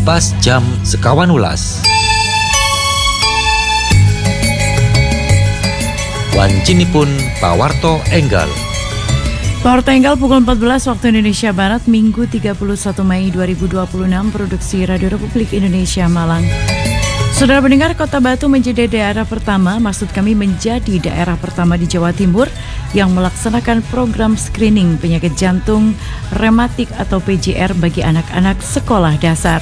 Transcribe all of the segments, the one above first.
pas jam sekawan ulas. Wancinipun pawarto enggal. Pawarto enggal pukul 14 waktu Indonesia Barat, Minggu 31 Mei 2026, produksi Radio Republik Indonesia Malang. Saudara pendengar, Kota Batu menjadi daerah pertama, maksud kami menjadi daerah pertama di Jawa Timur yang melaksanakan program screening penyakit jantung rematik atau PJR bagi anak-anak sekolah dasar.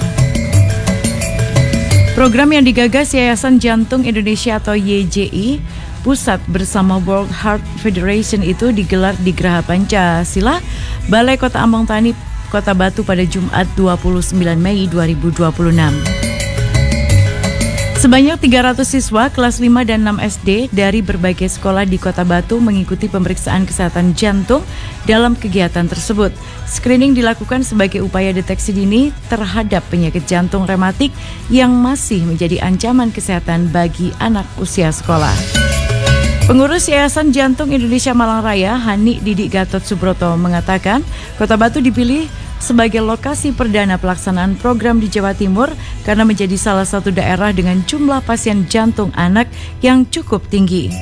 Program yang digagas Yayasan Jantung Indonesia atau YJI Pusat bersama World Heart Federation itu digelar di Geraha Pancasila, Balai Kota Ambang Tani, Kota Batu pada Jumat 29 Mei 2026. Sebanyak 300 siswa kelas 5 dan 6 SD dari berbagai sekolah di Kota Batu mengikuti pemeriksaan kesehatan jantung dalam kegiatan tersebut. Screening dilakukan sebagai upaya deteksi dini terhadap penyakit jantung rematik yang masih menjadi ancaman kesehatan bagi anak usia sekolah. Pengurus Yayasan Jantung Indonesia Malang Raya, Hani Didik Gatot Subroto, mengatakan Kota Batu dipilih sebagai lokasi perdana pelaksanaan program di Jawa Timur karena menjadi salah satu daerah dengan jumlah pasien jantung anak yang cukup tinggi.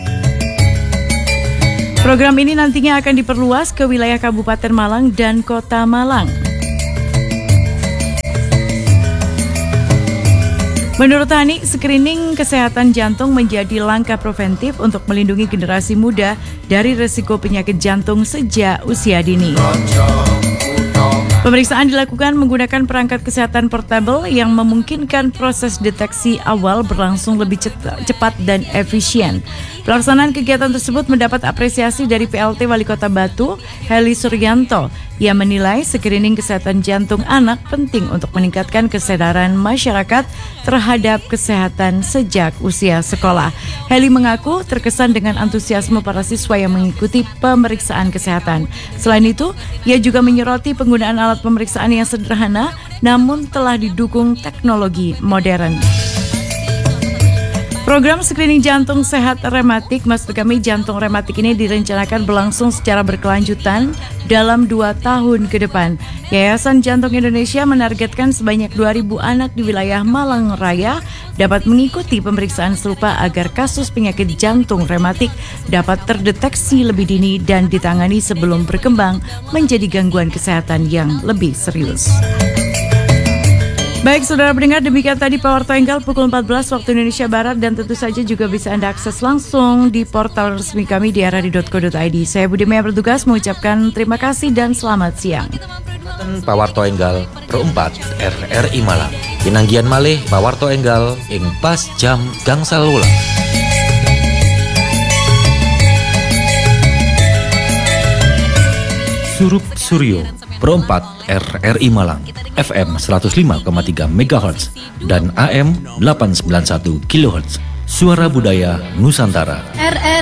Program ini nantinya akan diperluas ke wilayah Kabupaten Malang dan Kota Malang. Menurut Hani, screening kesehatan jantung menjadi langkah preventif untuk melindungi generasi muda dari risiko penyakit jantung sejak usia dini. Pemeriksaan dilakukan menggunakan perangkat kesehatan portable yang memungkinkan proses deteksi awal berlangsung lebih cepat dan efisien. Pelaksanaan kegiatan tersebut mendapat apresiasi dari PLT Wali Kota Batu, Heli Suryanto. Ia menilai screening kesehatan jantung anak penting untuk meningkatkan kesadaran masyarakat terhadap kesehatan sejak usia sekolah. Heli mengaku terkesan dengan antusiasme para siswa yang mengikuti pemeriksaan kesehatan. Selain itu, ia juga menyoroti penggunaan alat pemeriksaan yang sederhana namun telah didukung teknologi modern. Program screening jantung sehat rematik, maksud kami jantung rematik ini direncanakan berlangsung secara berkelanjutan dalam 2 tahun ke depan. Yayasan Jantung Indonesia menargetkan sebanyak 2.000 anak di wilayah Malang Raya dapat mengikuti pemeriksaan serupa agar kasus penyakit jantung rematik dapat terdeteksi lebih dini dan ditangani sebelum berkembang menjadi gangguan kesehatan yang lebih serius. Baik, saudara pendengar, demikian tadi Pawarto Enggal pukul 14 waktu Indonesia Barat, dan tentu saja juga bisa Anda akses langsung di portal resmi kami di rri.co.id. Saya Budi Maya bertugas mengucapkan terima kasih dan selamat siang. Pawarto Enggal Pro 4 RRI Malang. Pinanggian malih Pawarto Enggal ing pas jam gangsal ulang. Surup Suryo Pro 4 RRI Malang, FM 105,3 MHz dan AM 891 kHz. Suara Budaya Nusantara.